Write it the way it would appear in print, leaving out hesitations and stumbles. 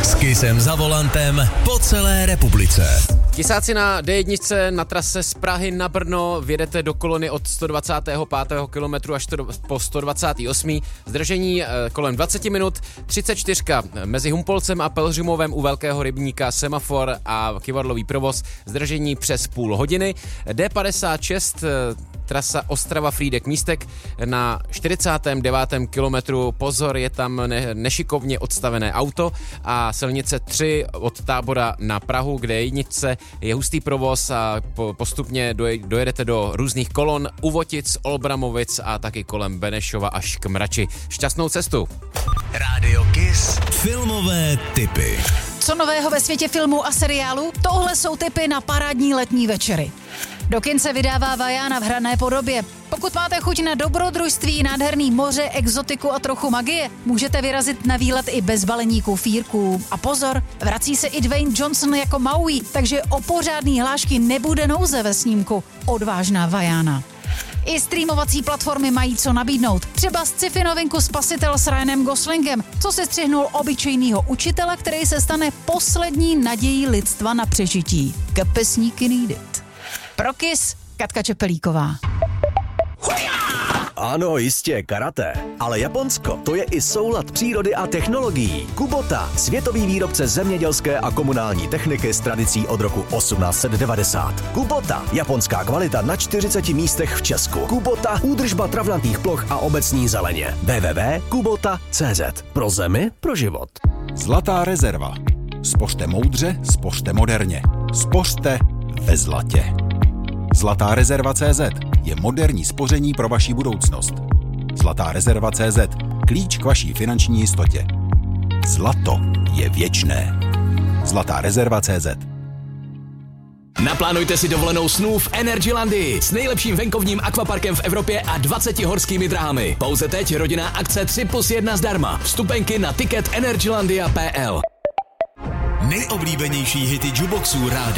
S Kissem za volantem po celé republice. Tisáci na D1 na trase z Prahy na Brno vyjedete do kolony od 125. kilometru až po 128. Zdržení kolem 20 minut, 34 mezi Humpolcem a Pelhřimovem u Velkého rybníka semafor a kyvadlový provoz, zdržení přes půl hodiny. D56 trasa Ostrava-Frýdek Místek na 49. kilometru, pozor, je tam nešikovně odstavené auto a silnice 3 od Tábora na Prahu, kde jedničce je hustý provoz a postupně dojedete do různých kolon u Votic, Olbramovic a taky kolem Benešova až k Mrači. Šťastnou cestu. Rádio Kiss. Filmové tipy. Co nového ve světě filmů a seriálů? Tohle jsou tipy na parádní letní večery. Do kin se vydává Vajana v hrané podobě. Pokud máte chuť na dobrodružství, nádherný moře, exotiku a trochu magie, můžete vyrazit na výlet i bez balení kufírků. A pozor, vrací se i Dwayne Johnson jako Maui, takže o pořádný hlášky nebude nouze ve snímku Odvážná Vajana. I streamovací platformy mají co nabídnout. Třeba sci-fi novinku Spasitel s Ryanem Goslingem, co se střihnul obyčejnýho učitele, který se stane poslední nadějí lidstva na přežití. Kapesníky need it. Pro Kiss, Katka Čepelíková. Ano, jistě, karate. Ale Japonsko, to je i soulad přírody a technologií. Kubota, světový výrobce zemědělské a komunální techniky s tradicí od roku 1890. Kubota, japonská kvalita na 40 místech v Česku. Kubota, údržba travnatých ploch a obecní zeleně. www.kubota.cz. Pro zemi, pro život. Zlatá rezerva. Spořte moudře, spořte moderně. Spořte ve zlatě. Zlatá rezerva.cz je moderní spoření pro vaši budoucnost. Zlatá rezerva.cz, klíč k vaší finanční jistotě. Zlato je věčné. Zlatá rezerva.cz. Naplánujte si dovolenou snů v Energylandii s nejlepším venkovním akvaparkem v Evropě a 20 horskými dráhami. Pouze teď rodinná akce 3+1 zdarma. Vstupenky na ticket energylandia.pl. Nejoblíbenější hity jukeboxů rádia.